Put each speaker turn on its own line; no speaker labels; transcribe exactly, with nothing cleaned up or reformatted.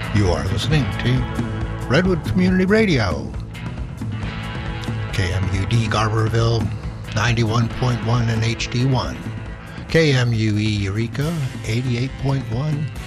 You are listening to Redwood Community Radio, K M U D Garberville, ninety-one point one and H D one, K M U E Eureka, eighty-eight point one,